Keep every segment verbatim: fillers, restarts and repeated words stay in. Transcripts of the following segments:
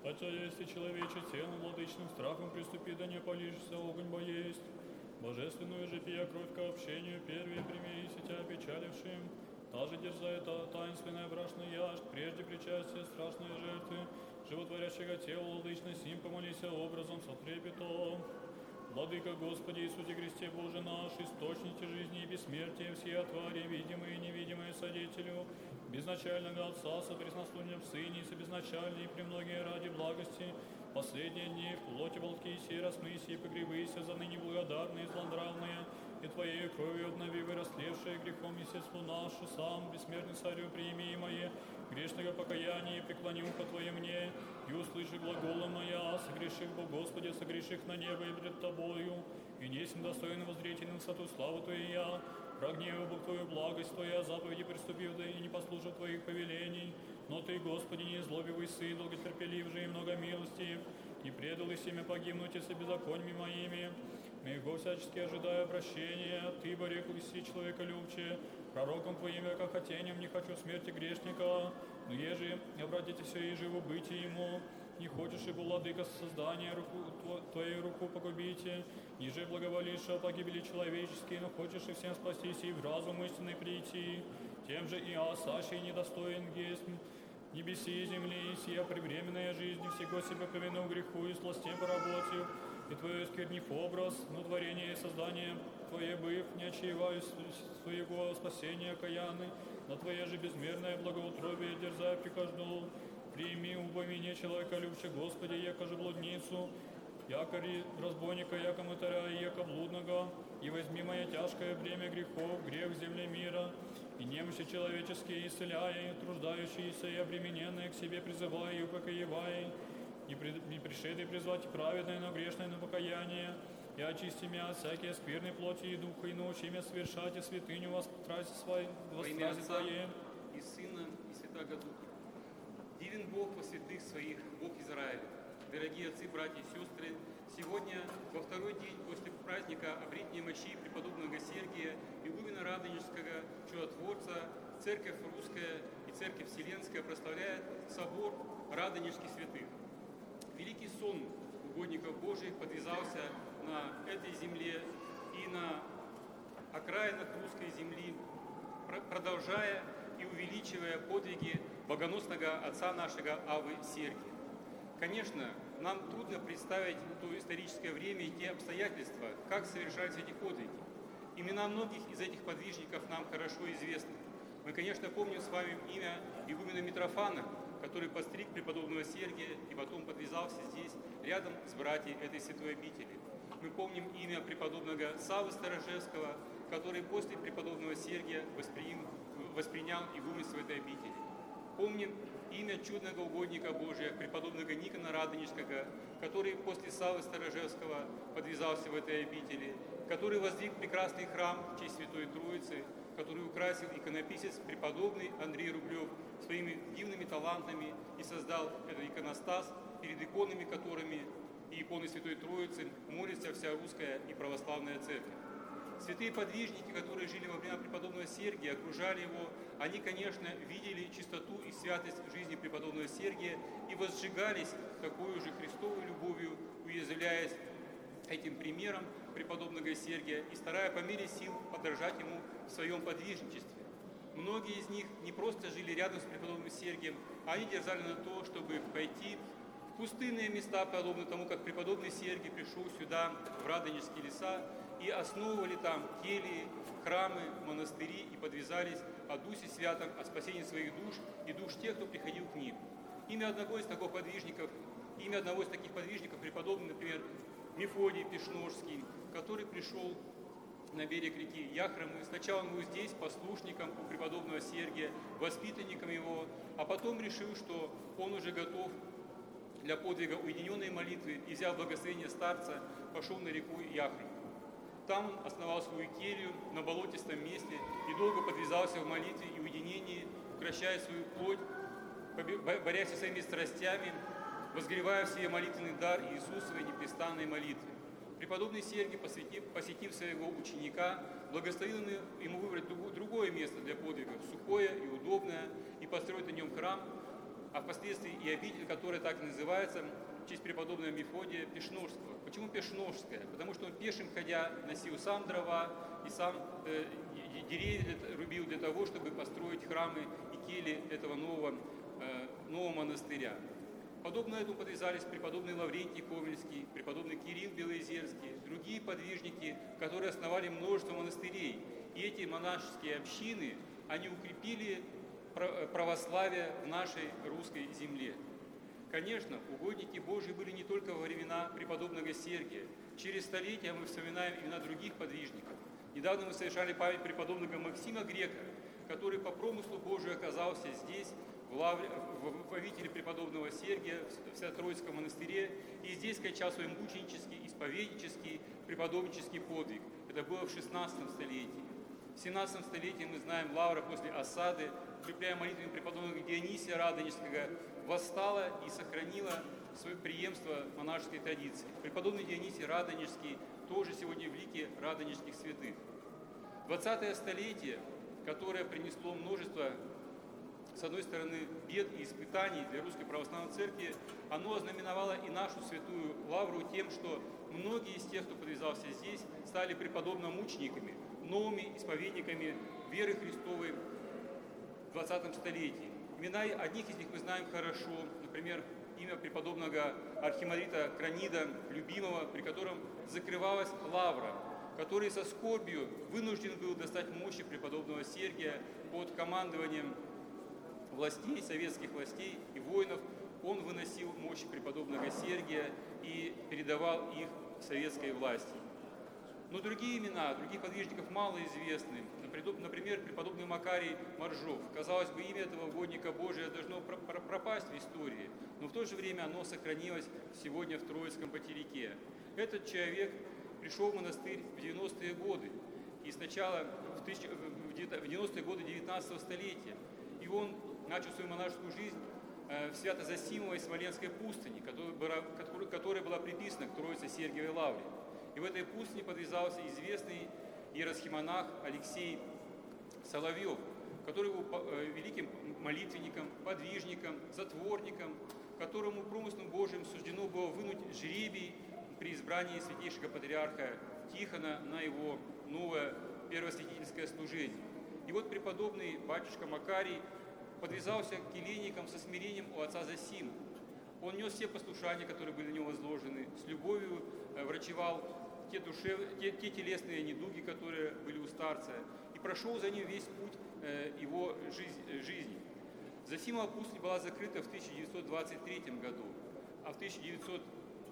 Хотя есть и человече телом владычным страхом приступи, да не полишься, огонь боесть. Божественную же пия кровь к общению, первее примирися тебя опечалившим. Та же дерзает та, таинственная брашная яжд, прежде причастия страшной жертвы, животворящего тела владычной сим помолися образом со трепетом. Владыка Господи Иисусе Христе Боже наш, источники жизни и бессмертия, все твари, видимые и невидимые, содетелю, безначального Отца, сопреснословия в Сыне, и собезначальные, и премногие ради благости, последние дни в плоти волки сей рассмыси, и погребыся за ныне благодарные и злонравные, и Твоей кровью обнови вырастлевшее грехом естество наше, сам, бессмертный царю, прими мое грешного покаяния, и преклони ухо Твое мне, и услыши глагола моя, согреших Бог Господи, согреших на небо и пред Тобою, и несем достойно воззреть на высоту славу Твою я, прогневу Бог Твою благость Твоя, заповеди приступив, да и не послушав Твоих повелений, но Ты, Господи, не злобивый сын, долготерпелив же и много милостив, и предал и семя погибнуть, если беззакониями моими, моего всячески ожидая прощения, Ты, борек лиси человека любче, пророком Твоим века хотением не хочу смерти грешника, но еже обратитесь и живу быть ему, не хочешь и владыка создания руку, Твою руку погубите, еже благоволишь о погибели человеческие, но хочешь и всем спастись и в разум истинный прийти, тем же и осащий недостоин есть, небеси и земли, и сия превременная жизнь, всего себя повину греху и сластем поработив, и Твое сквернив образ, но творение и создание Твое быв, не очаеваю своего спасения окаянный, на Твое же безмерное благоутробие дерзай прикажду, прими убо меня человека любче, Господи, яко же блудницу, якори разбойника, яко мытаря, и яко блудного, и возьми мое тяжкое бремя грехов, грех земли мира, и немощи человеческие исцеляй, труждающиеся и обремененные к себе призывай и упокоевай, и, при, и пришедший призвать праведное, но грешное на покаяние, и очисти меня от всякие скверной плоти и духа, и научи меня совершать и святыню во страсти своей, во страсти Твоей. И Сына, и Святаго Духа. Дивен Бог во святых своих, Бог Израиля. Дорогие отцы, братья и сестры, сегодня, во второй день после праздника обретения мощей преподобного Сергия, игумена Радонежского, чудотворца, Церковь Русская и Церковь Вселенская прославляет собор Радонежских святых. Великий сон угодников Божиих подвязался на этой земле и на окраинах русской земли, продолжая и увеличивая подвиги богоносного отца нашего Авы Сергия. Конечно, нам трудно представить то историческое время и те обстоятельства, как совершались эти подвиги. Имена многих из этих подвижников нам хорошо известны. Мы, конечно, помним с вами имя игумена Митрофана, который постриг преподобного Сергия и потом подвязался здесь, рядом с братьями этой святой обители. Мы помним имя преподобного Саввы Сторожевского, который после преподобного Сергия восприим, воспринял игуменство этой обители. Помним имя чудного угодника Божия, преподобного Никона Радонежского, который после Саввы Сторожевского подвязался в этой обители, который воздвиг прекрасный храм в честь Святой Троицы, который украсил иконописец преподобный Андрей Рублев своими дивными талантами и создал этот иконостас, перед иконами которыми и иконы Святой Троицы молится вся русская и православная церковь. Святые подвижники, которые жили во время преподобного Сергия, окружали его, они, конечно, видели чистоту и святость жизни преподобного Сергия и возжигались такой же Христовой любовью, уязвляясь этим примером преподобного Сергия и старая по мере сил подражать ему в своем подвижничестве. Многие из них не просто жили рядом с преподобным Сергием, а они дерзали на то, чтобы пойти в пустынные места, подобно тому, как преподобный Сергий пришел сюда, в Радонежские леса, и основывали там кельи, храмы, монастыри и подвязались о Духе Святом, о спасении своих душ и душ тех, кто приходил к ним. Имя одного из таких подвижников, имя одного из таких подвижников, преподобный, например, Мефодий Пешножский, который пришел на берег реки Яхромы. Сначала он был здесь послушником у преподобного Сергия, воспитанником его, а потом решил, что он уже готов для подвига уединенной молитвы и, взяв благословение старца, пошел на реку Яхром. Там он основал свою келью на болотистом месте и долго подвязался в молитве и уединении, укращая свою плоть, борясь со своими страстями, возгревая в себе молитвенный дар Иисусовой непрестанной молитвы. Преподобный Сергий, посетив, посетив своего ученика, благословил ему выбрать другое место для подвигов, сухое и удобное, и построить на нем храм, а впоследствии и обитель, которая так и называется в честь преподобного Мефодия Пешножского. Почему Пешножская? Потому что он пешим ходя носил сам дрова и сам э, деревья рубил для того, чтобы построить храмы и кели этого нового, э, нового монастыря. Подобно этому подвязались преподобный Лаврентий Ковельский, преподобный Кирилл Белоизерский, другие подвижники, которые основали множество монастырей. И эти монашеские общины, они укрепили православие в нашей русской земле. Конечно, угодники Божьи были не только во времена преподобного Сергия. Через столетия мы вспоминаем имена других подвижников. Недавно мы совершали память преподобного Максима Грека, который по промыслу Божию оказался здесь, в, лавре, в обители преподобного Сергия, в Свято-Троицком монастыре, и здесь скончал свой мученический, исповеднический, преподобнический подвиг. Это было в шестнадцатом столетии. В семнадцатом столетии мы знаем, лавра после осады, укрепляя молитвами преподобного Дионисия Радонежского, восстала и сохранила свое преемство монашеской традиции. Преподобный Дионисий Радонежский тоже сегодня в лике радонежских святых. двадцатое столетие, которое принесло множество, с одной стороны, бед и испытаний для Русской Православной Церкви, оно ознаменовало и нашу святую лавру тем, что многие из тех, кто подвязался здесь, стали преподобно-мучениками, новыми исповедниками веры Христовой в двадцатом столетии. Имена одних из них мы знаем хорошо, например, имя преподобного архимандрита Кранида, любимого, при котором закрывалась лавра, который со скорбью вынужден был достать мощи преподобного Сергия под командованием властей, советских властей и воинов. Он выносил мощи преподобного Сергия и передавал их советской власти. Но другие имена, других подвижников малоизвестны. Например, преподобный Макарий Моржов. Казалось бы, имя этого угодника Божия должно пропасть в истории, но в то же время оно сохранилось сегодня в Троицком потерике. Этот человек пришел в монастырь в девяностые годы, и сначала в девяностые годы девятнадцатого столетия, и он начал свою монашескую жизнь в Свято-Зосимовой Смоленской пустыне, которая была приписана к Троице-Сергиевой лавре. И в этой пустыне подвязался известный иеросхимонах Алексей Соловьев, который был великим молитвенником, подвижником, затворником, которому промыслом Божьим суждено было вынуть жребий при избрании святейшего патриарха Тихона на его новое первосвятительское служение. И вот преподобный батюшка Макарий подвязался к келейникам со смирением у отца Зосима. Он нес все послушания, которые были на него возложены, с любовью врачевал те, душев... те, те телесные недуги, которые были у старца, и прошел за ним весь путь э, его жизнь, жизни. Зосимова пустынь была закрыта в тысяча девятьсот двадцать третьем году, а в тысяча девятисотом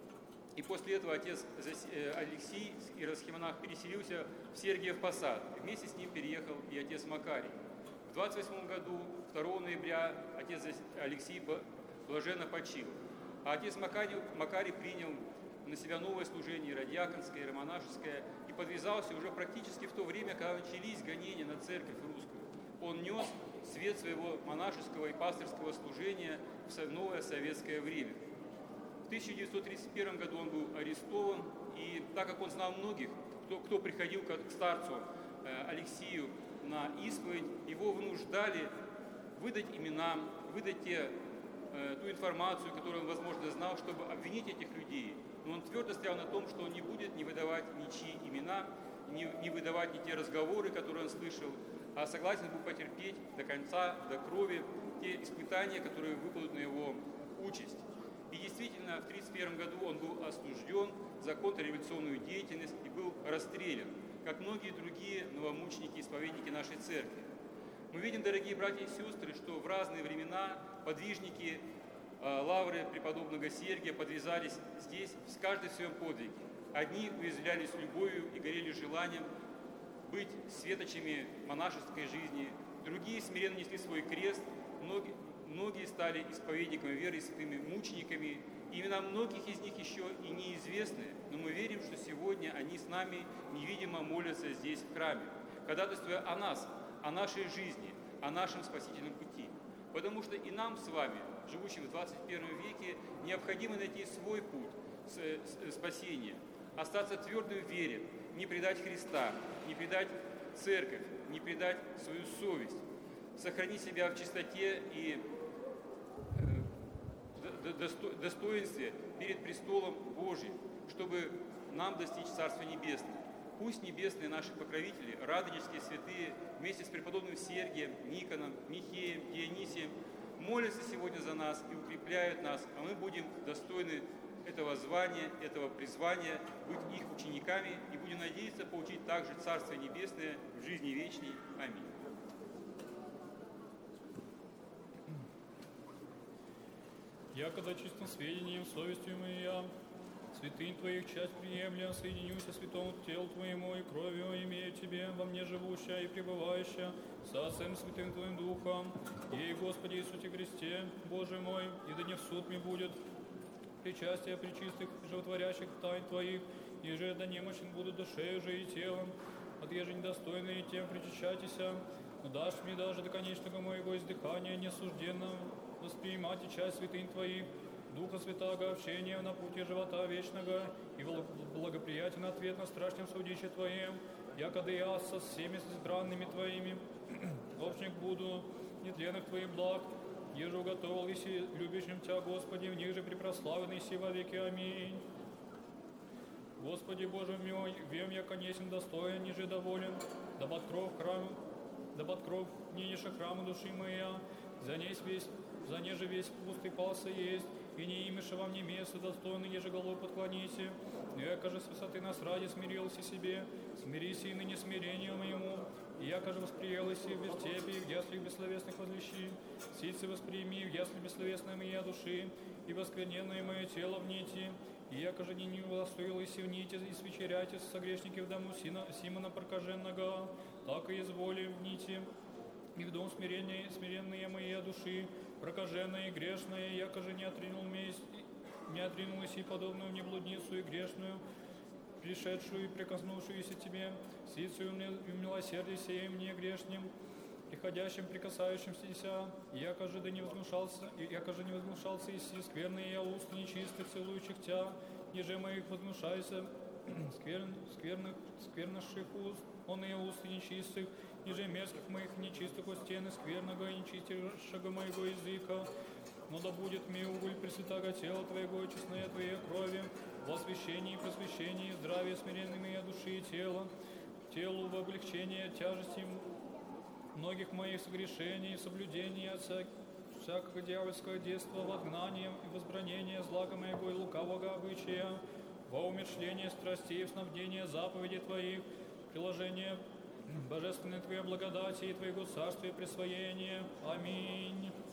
и после этого отец Алексей, иеросхимонах, переселился в Сергиев Посад. Вместе с ним переехал и отец Макарий. В двадцать восьмом году, второго ноября, отец Алексей блаженно почил. А отец Макарий, Макарий принял на себя новое служение иродиаконское, иеромонашеское, и подвязался уже практически в то время, когда начались гонения на церковь русскую. Он нес свет своего монашеского и пастырского служения в новое советское время. В тысяча девятьсот тридцать первом году он был арестован, и так как он знал многих, кто, кто приходил к старцу э, Алексею на исповедь, его вынуждали выдать имена, выдать те, э, ту информацию, которую он, возможно, знал, чтобы обвинить этих людей. Но он твердо стоял на том, что он не будет не выдавать ничьи имена, не, не выдавать ни те разговоры, которые он слышал, а согласен был потерпеть до конца, до крови те испытания, которые выпадут на его участь. И действительно, в тысяча девятьсот тридцать первом году он был осужден за контрреволюционную деятельность и был расстрелян, как многие другие новомученики и исповедники нашей церкви. Мы видим, дорогие братья и сестры, что в разные времена подвижники э, лавры преподобного Сергия подвязались здесь, в каждой в своем подвиге. Одни уязвлялись любовью и горели желанием быть светочами монашеской жизни, другие смиренно несли свой крест, многие, многие стали исповедниками веры и святыми мучениками. И имена многих из них еще и неизвестны, но мы верим, что сегодня они с нами невидимо молятся здесь, в храме, ходатайствуя о нас, о нашей жизни, о нашем спасительном пути. Потому что и нам с вами, живущим в двадцать первом веке, необходимо найти свой путь спасения, остаться твердым в вере, не предать Христа, не предать церковь, не предать свою совесть, сохранить себя в чистоте и достоинстве перед престолом Божьим, чтобы нам достичь Царства Небесного. Пусть небесные наши покровители, радонежские святые, вместе с преподобным Сергием, Никоном, Михеем, Дионисием, молятся сегодня за нас и укрепляют нас, а мы будем достойны этого звания, этого призвания, быть их учениками и будем надеяться получить также Царство Небесное в жизни вечной. Аминь. Я, когда чистым сведением, совестью моя, святынь Твоих часть приемля, соединюсь со святому телу Твоему и кровью имею Тебе, во мне живущая и пребывающая, со Отцем Святым Твоим Духом, и, Господи Иисусе Христе, Боже мой, и да не в суд мне будет причастие пречистых, животворящих тайн Твоих, и же да немощен буду душею же и телом, от еже недостойные тем причащайтеся, но дашь мне даже до конечного моего издыхания несужденно воспринимать и часть святынь Твоих, Духа Святаго, общения на пути живота вечного и благоприятен ответ на страшном судище Твоем, якоды я со всеми избранными Твоими общник буду нетленных Твоих благ, еже уготовил иси любящим Тя, Господи, в них же препрославленный си во веки. Аминь. Господи Боже мой, вем я конечен достоин, ниже доволен, да под кров храм, да под кров нинеша храма души моя, за ней весь, за ней же весь пустый пался есть, и не имеша вам не место достойно, еже голову подклоните. Но яко же с высоты нас ради смирился себе, смирись и ныне смирению моему, и яко же восприелась и в вертепе, и в яслях бессловесных возлещи, сицы восприми в ясли бессловесной моей души, и воскверненное мое тело в нити, и яко же не удостоилась и в нити, и свечеряйте со грешники в дому Симона Прокаженного, так и изволи в нити, и в дом смирения, смиренные моей души, прокаженная и грешная, яко же не отринул месть, не отрянулась и подобную мне блудницу и грешную, пришедшую и прикоснувшуюся тебе, сицию милосердие сея мне грешним, приходящим, прикасающимся, яко же да не возмущался, яко же не возмущался и си скверные я уст нечистых, целующих тя, ниже моих возмущайся, скверн, скверных, скверноших уст, он и уст нечистых, ниже мерзких моих нечистых устен и скверного и нечистейшего моего языка. Но да будет мне уголь пресвятаго тела Твоего и честная Твоей крови, в освящении и просвещении, здравие смиренной моей души и тела, телу в облегчение тяжести многих моих согрешений, соблюдения от всякого дьявольского детства, возгнанием и возбранения злага моего и лукавого обычая, во умерщвление страстей, в снабдение заповедей Твоих, приложение божественной Твоей благодати и Твоего царствия и присвоения. Аминь.